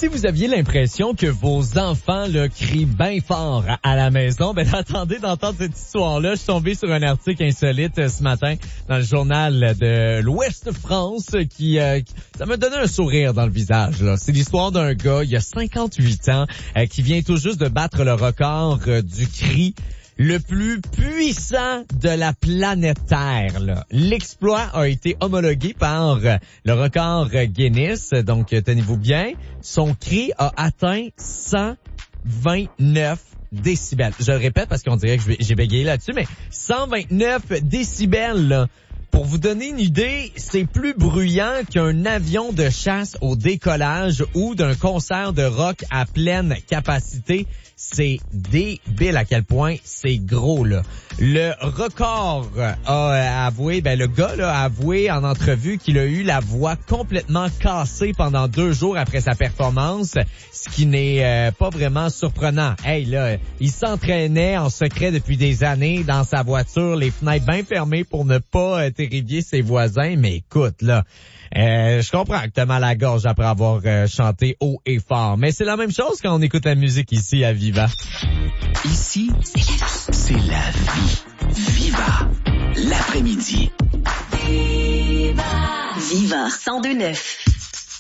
si vous aviez l'impression que vos enfants là, crient bien fort à la maison, ben attendez d'entendre cette histoire-là. Je suis tombé sur un article insolite ce matin dans le journal de l'Ouest France qui ça m'a donné un sourire dans le visage. Là. C'est l'histoire d'un gars, il a 58 ans, qui vient tout juste de battre le record du cri le plus puissant de la planète Terre. Là. L'exploit a été homologué par le record Guinness. Donc, tenez-vous bien, son cri a atteint 129 décibels. Je le répète parce qu'on dirait que j'ai bégayé là-dessus, mais 129 décibels, là. Pour vous donner une idée, c'est plus bruyant qu'un avion de chasse au décollage ou d'un concert de rock à pleine capacité. C'est débile à quel point c'est gros, là. Le record a avoué, le gars là, a avoué en entrevue qu'il a eu la voix complètement cassée pendant 2 jours après sa performance, ce qui n'est pas vraiment surprenant. Hey, là, il s'entraînait en secret depuis des années dans sa voiture, les fenêtres bien fermées pour ne pas terrifier ses voisins, mais écoute, là, je comprends que t'as mal à la gorge après avoir chanté haut et fort, mais c'est la même chose quand on écoute la musique ici à Viva. Ici, c'est la vie. Viva, l'après-midi. Viva 102.9.